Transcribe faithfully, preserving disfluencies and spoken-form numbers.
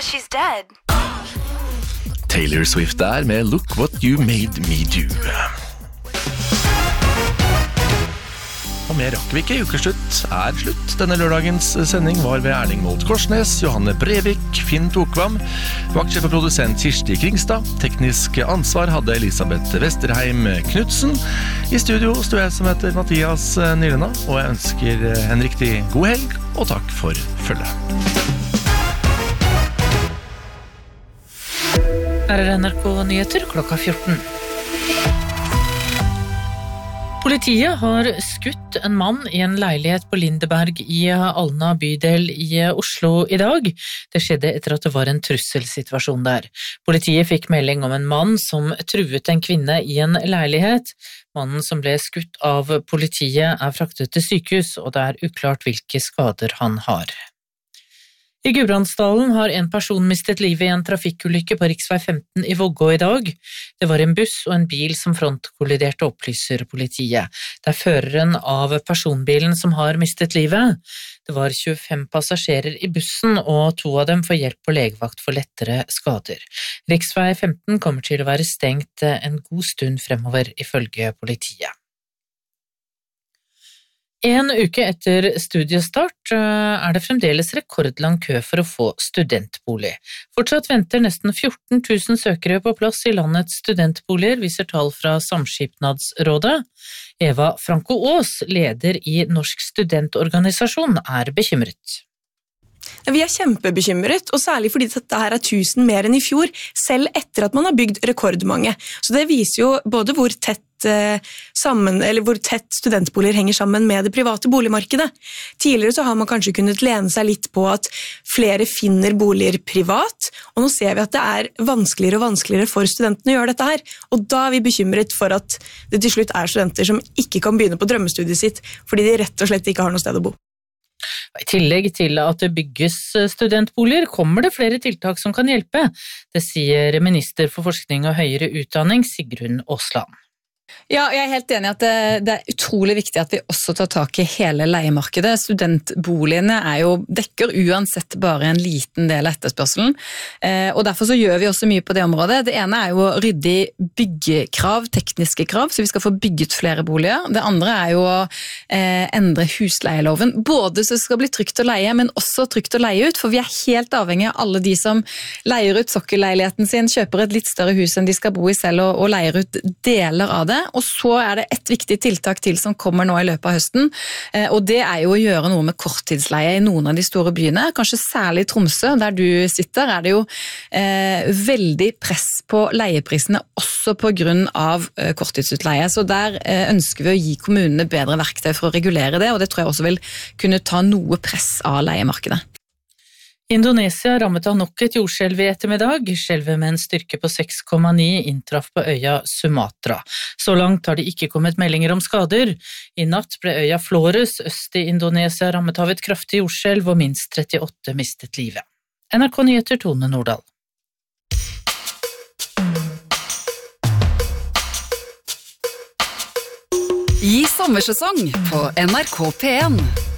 she's dead. Taylor Swift der med Look What You Made Me Do. Og mer rakk vi ikke, ukeslutt er slutt. Denne lørdagens sending var ved Erling Molt Korsnes, Johanne Brevik, Finn Tokvam, vaktsjef og produsent Kirsti Kringstad. Teknisk ansvar hadde Elisabeth Vesterheim Knudsen. I studio stod jeg som heter Mathias Nylena, og jeg ønsker en riktig god helg, og takk for følget. Her er N R K Nyheter klokka fjorten. Politiet har skutt en mann i en leilighet på Lindeberg i Alna bydel i Oslo i dag. Det skjedde etter at det var en trusselsituasjon der. Politiet fikk melding om en mann som truet en kvinne i en leilighet. Mannen som ble skutt av politiet er fraktet til sykehus, og det er uklart hvilke skader han har. I Gudbrandsdalen har en person mistet livet i en trafikkulykke på riksvei femten i Vågå i dag. Det var en buss og en bil som frontkolliderte, opplyser politiet. Det er føreren av personbilen som har mistet livet. Det var tjuefem passasjerer i bussen, og to av dem får hjelp på legevakt for lettere skader. Riksvei femten kommer til å være stengt en god stund fremover, ifølge politiet. En uke etter studiestart er det fremdeles rekordlang kø for å få studentbolig. Fortsatt venter nesten fjorten tusen søkere på plass i landets studentboliger, viser tall fra Samskipnadsrådet. Eva Franco Aas, leder i Norsk studentorganisasjon, er bekymret. Vi er kjempebekymret, og særlig fordi dette her er tusen mer enn i fjor, selv etter at man har bygd rekordmange. Så det viser jo både hvor tett, eh, sammen, eller hvor tett studentboliger henger sammen med det private boligmarkedet. Tidligere så har man kanskje kunnet lene seg litt på at flere finner boliger privat, og nå ser vi at det er vanskeligere og vanskeligere for studentene å gjøre dette her. Og da er vi bekymret for at det til slutt er studenter som ikke kan begynne på drømmestudiet sitt, fordi de rett og slett ikke har noe sted å bo. I tillegg til at det bygges studentboliger, kommer det flere tiltak som kan hjelpe. Det sier minister for forskning og høyere utdanning, Sigrun Aasland. Ja, jeg er helt enig i at det, det er utrolig viktig at vi også tar tak i hele leiemarkedet. Studentboligene er jo, dekker uansett bare en liten del av etterspørselen, eh, og derfor så gjør vi også mye på det området. Det ene er jo ryddig byggekrav, tekniske krav, så vi skal få bygget flere boliger. Det andre er jo å eh, endre husleieloven, både så det skal bli trygt å leie, men også trygt å leie ut, for vi er helt avhengig av alle de som leier ut sokkelleiligheten sin, kjøper et litt større hus enn de skal bo i selv, og, og leier ut deler av det. Og så er det et viktig tiltak til som kommer nå i løpet av høsten, og det er jo å gjøre noe med korttidsleie i noen av de store byene, kanskje særlig Tromsø, der du sitter, er det jo eh, veldig press på leieprisene, også på grunn av eh, korttidsutleie, så der eh, ønsker vi å gi kommunene bedre verktøy for å regulere det, og det tror jeg også vil kunne ta noe press av leiemarkedet. Indonesia rammet av nok et jordskjelv i ettermiddag. Skjelvet med en styrke på seks komma ni inntraff på øya Sumatra. Så langt har det ikke kommet meldinger om skader. I natt ble øya Flores øst i Indonesia rammet av et kraftig jordskjelv, og minst trettiåtte mistet livet. N R K Nyheter, Tone Nordahl. I sommersesong på N R K P en.